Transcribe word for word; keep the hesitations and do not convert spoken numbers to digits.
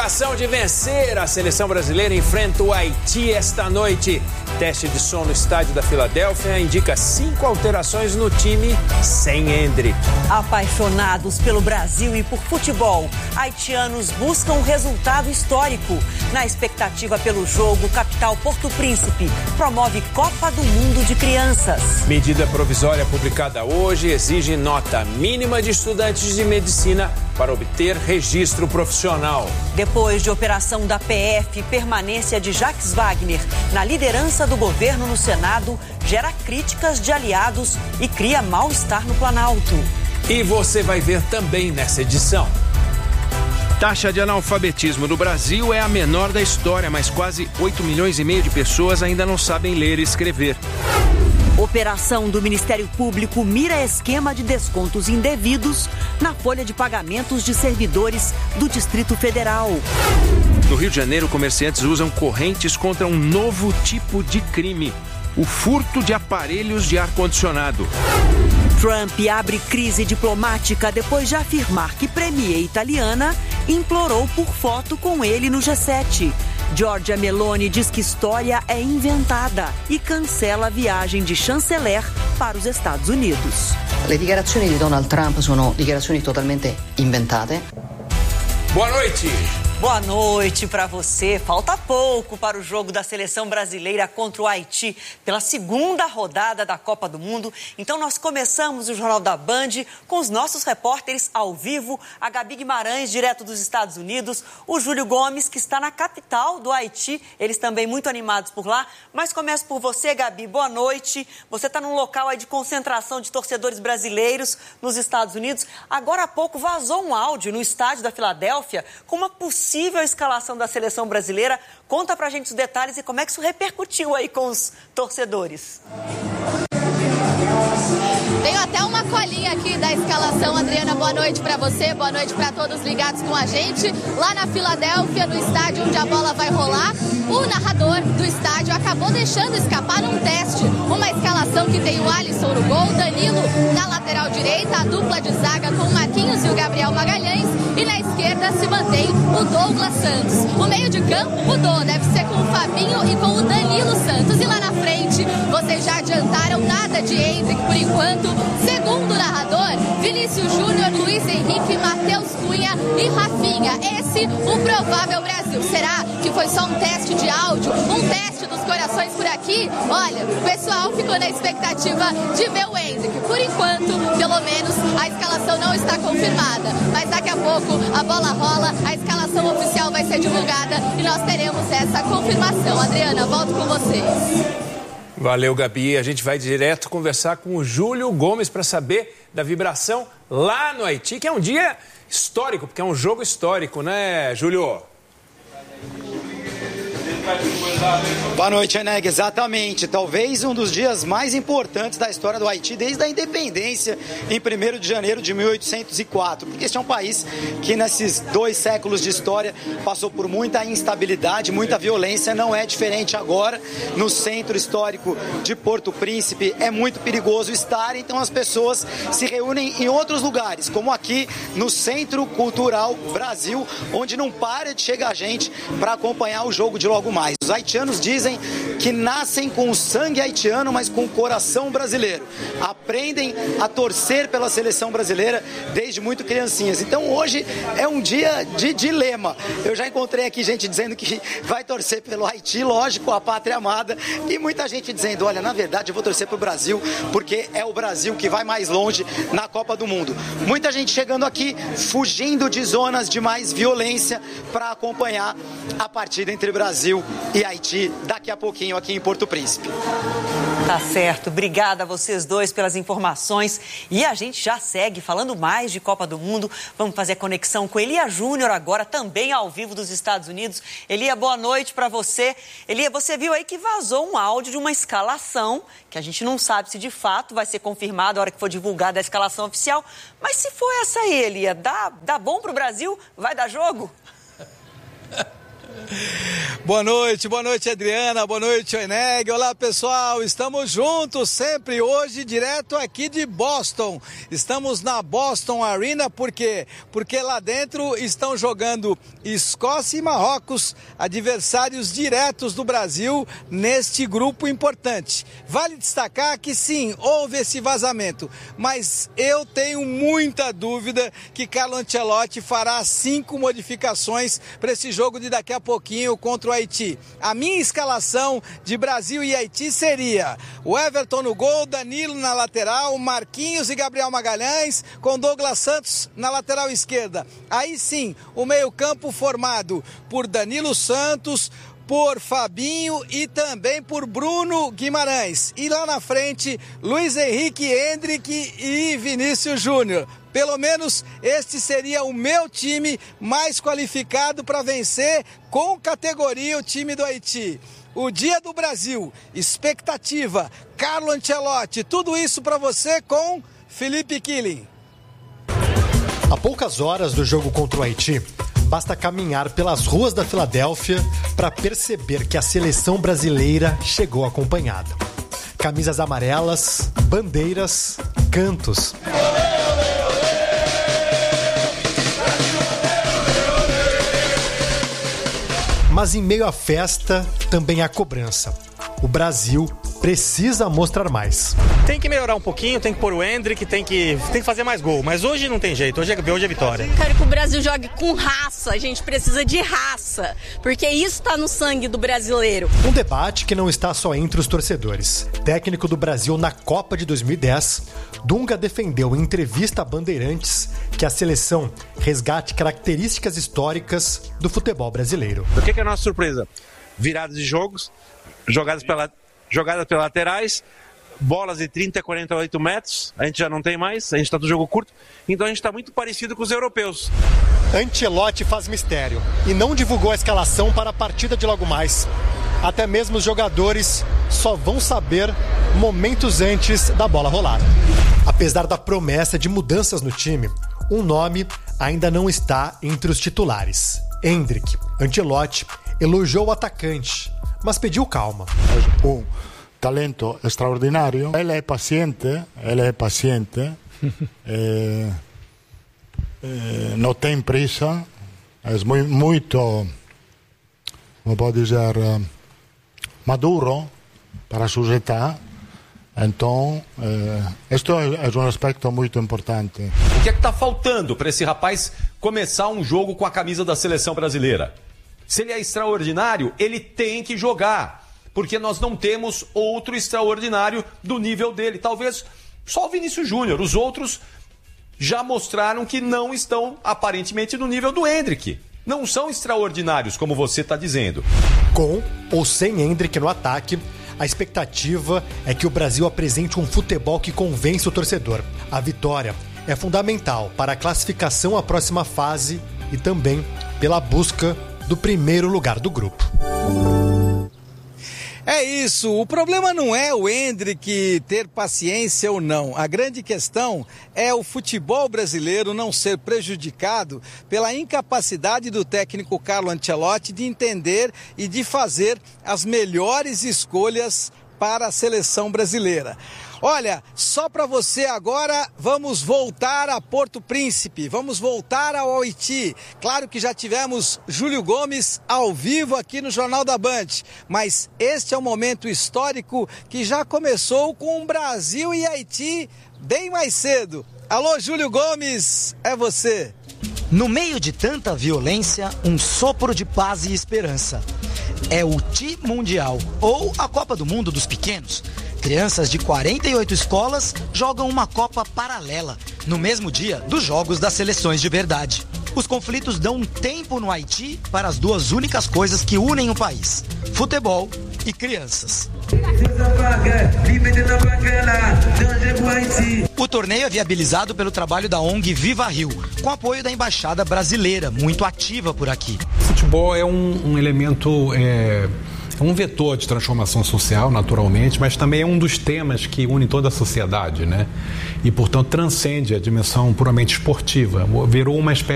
obrigação de vencer. A seleção brasileira enfrenta o Haiti esta noite. Teste de som no estádio da Filadélfia indica cinco alterações no time sem Endrick. Apaixonados pelo Brasil e por futebol, haitianos buscam um resultado histórico. Na expectativa pelo jogo, capital Porto Príncipe promove Copa do Mundo de Crianças. Medida provisória publicada hoje exige nota mínima de estudantes de medicina para obter registro profissional. Depois de operação da P F, permanência de Jacques Wagner na liderança do governo no Senado gera críticas de aliados e cria mal-estar no Planalto. E você vai ver também nessa edição. Taxa de analfabetismo no Brasil é a menor da história, mas quase oito milhões e meio de pessoas ainda não sabem ler e escrever. Operação do Ministério Público mira esquema de descontos indevidos na folha de pagamentos de servidores do Distrito Federal. No Rio de Janeiro, comerciantes usam correntes contra um novo tipo de crime: o furto de aparelhos de ar-condicionado. Trump abre crise diplomática depois de afirmar que premier italiana implorou por foto com ele no G sete. Giorgia Meloni diz que história é inventada e cancela a viagem de chanceler para os Estados Unidos. Le dichiarazioni di Donald Trump sono dichiarazioni totalmente inventate. Boa noite. Boa noite para você. Falta pouco para o jogo da seleção brasileira contra o Haiti pela segunda rodada da Copa do Mundo. Então nós começamos o Jornal da Band com os nossos repórteres ao vivo, a Gabi Guimarães, direto dos Estados Unidos, o Júlio Gomes, que está na capital do Haiti. Eles também muito animados por lá. Mas começo por você, Gabi. Boa noite. Você está num local aí de concentração de torcedores brasileiros nos Estados Unidos. Agora há pouco vazou um áudio no estádio da Filadélfia com uma possível possível escalação da seleção brasileira. Conta pra gente os detalhes e como é que isso repercutiu aí com os torcedores. Tenho até uma colinha aqui da escalação. Adriana, boa noite para você, boa noite para todos ligados com a gente. Lá na Filadélfia, no estádio onde a bola vai rolar, o narrador do estádio acabou deixando escapar num teste uma escalação que tem o Alisson no gol, Danilo na lateral direita, a dupla de zaga com o Marquinhos e o Gabriel Magalhães, e na esquerda se mantém o Douglas Santos. O meio de campo mudou, deve ser com o Fabinho e com o Danilo Santos. E lá na frente, vocês já adiantaram, nada de Endrick por enquanto. Segundo o narrador, Vinícius Júnior, Luiz Henrique, Matheus Cunha e Rafinha. Esse o provável Brasil. Será que foi só um teste de áudio, um teste dos corações por aqui? Olha, o pessoal ficou na expectativa de ver o Endrick. Por enquanto, pelo menos, a escalação não está confirmada. Mas daqui a pouco a bola rola, a escalação oficial vai ser divulgada e nós teremos essa confirmação. Adriana, volto com vocês. Valeu, Gabi. A gente vai direto conversar com o Júlio Gomes para saber da vibração lá no Haiti, que é um dia histórico, porque é um jogo histórico, né, Júlio? Boa noite, Eneg. Exatamente. Talvez um dos dias mais importantes da história do Haiti desde a independência em primeiro de janeiro de mil oitocentos e quatro. Porque este é um país que nesses dois séculos de história passou por muita instabilidade, muita violência. Não é diferente agora. No centro histórico de Porto Príncipe é muito perigoso estar, então as pessoas se reúnem em outros lugares, como aqui no Centro Cultural Brasil, onde não para de chegar gente para acompanhar o jogo de logo mais. Os haitianos dizem que nascem com o sangue haitiano, mas com o coração brasileiro. Aprendem a torcer pela seleção brasileira desde muito criancinhas. Então hoje é um dia de dilema. Eu já encontrei aqui gente dizendo que vai torcer pelo Haiti, lógico, a pátria amada, e muita gente dizendo, olha, na verdade eu vou torcer pro Brasil, porque é o Brasil que vai mais longe na Copa do Mundo. Muita gente chegando aqui, fugindo de zonas de mais violência para acompanhar a partida entre Brasil e Haiti daqui a pouquinho aqui em Porto Príncipe. Tá certo. Obrigada a vocês dois pelas informações. E a gente já segue falando mais de Copa do Mundo. Vamos fazer a conexão com Elia Júnior agora, também ao vivo dos Estados Unidos. Elia, boa noite para você. Elia, você viu aí que vazou um áudio de uma escalação, que a gente não sabe se de fato vai ser confirmado a hora que for divulgada a escalação oficial. Mas se for essa aí, Elia, dá, dá bom pro Brasil? Vai dar jogo? Boa noite, boa noite, Adriana, boa noite, Eneg. Olá, pessoal, estamos juntos sempre hoje, direto aqui de Boston. Estamos na Boston Arena, por quê? Porque lá dentro estão jogando Escócia e Marrocos, adversários diretos do Brasil neste grupo importante. Vale destacar que sim, houve esse vazamento, mas eu tenho muita dúvida que Carlo Ancelotti fará cinco modificações para esse jogo de daqui a pouquinho contra o Haiti. A minha escalação de Brasil e Haiti seria o Everton no gol, Danilo na lateral, Marquinhos e Gabriel Magalhães, com Douglas Santos na lateral esquerda. Aí sim, o meio-campo formado por Danilo Santos, por Fabinho e também por Bruno Guimarães. E lá na frente, Luiz Henrique, Endrick e Vinícius Júnior. Pelo menos este seria o meu time mais qualificado para vencer com categoria o time do Haiti. O Dia do Brasil, expectativa, Carlo Ancelotti, tudo isso para você com Felipe Killing. A poucas horas do jogo contra o Haiti, basta caminhar pelas ruas da Filadélfia para perceber que a seleção brasileira chegou acompanhada. Camisas amarelas, bandeiras, cantos. Mas em meio à festa, também há cobrança. O Brasil precisa mostrar mais. Tem que melhorar um pouquinho, tem que pôr o Endrick, tem que, tem que fazer mais gol. Mas hoje não tem jeito, hoje é, hoje é vitória. Quero que o Brasil jogue com raça, a gente precisa de raça, porque isso está no sangue do brasileiro. Um debate que não está só entre os torcedores. Técnico do Brasil na Copa de dois mil e dez, Dunga defendeu em entrevista a Bandeirantes que a seleção resgate características históricas do futebol brasileiro. O que é a nossa surpresa? Viradas de jogos, jogadas pela, jogadas pelas laterais, bolas de trinta a quarenta e oito metros, a gente já não tem mais, a gente está no jogo curto, então a gente está muito parecido com os europeus. Ancelotti faz mistério e não divulgou a escalação para a partida de logo mais. Até mesmo os jogadores só vão saber momentos antes da bola rolar. Apesar da promessa de mudanças no time, um nome ainda não está entre os titulares. Endrick. Ancelotti elogiou o atacante, mas pediu calma. Um talento extraordinário. Ele é paciente, ele é paciente. é, é, não tem pressa. É muito, muito como pode dizer, maduro para sujeitar. Então, este é, é um aspecto muito importante. O que é que está faltando para esse rapaz começar um jogo com a camisa da seleção brasileira? Se ele é extraordinário, ele tem que jogar, porque nós não temos outro extraordinário do nível dele. Talvez só o Vinícius Júnior. Os outros já mostraram que não estão, aparentemente, no nível do Endrick. Não são extraordinários, como você está dizendo. Com ou sem Endrick no ataque, a expectativa é que o Brasil apresente um futebol que convence o torcedor. A vitória é fundamental para a classificação à próxima fase e também pela busca do primeiro lugar do grupo. É isso, o problema não é o Endrick ter paciência ou não. A grande questão é o futebol brasileiro não ser prejudicado pela incapacidade do técnico Carlo Ancelotti de entender e de fazer as melhores escolhas para a seleção brasileira. Olha, só para você agora, vamos voltar a Porto Príncipe, vamos voltar ao Haiti. Claro que já tivemos Júlio Gomes ao vivo aqui no Jornal da Band, mas este é um momento histórico que já começou com Brasil e Haiti bem mais cedo. Alô, Júlio Gomes, é você. No meio de tanta violência, um sopro de paz e esperança. É o Ti Mundial, ou a Copa do Mundo dos Pequenos. Crianças de quarenta e oito escolas jogam uma Copa paralela, no mesmo dia dos Jogos das Seleções de Verdade. Os conflitos dão um tempo no Haiti para as duas únicas coisas que unem o país: futebol e crianças. O torneio é viabilizado pelo trabalho da O N G Viva Rio, com apoio da Embaixada Brasileira, muito ativa por aqui. O futebol é um, um elemento, é, é um vetor de transformação social, naturalmente, mas também é um dos temas que une toda a sociedade, né? E, portanto, transcende a dimensão puramente esportiva. Virou uma espécie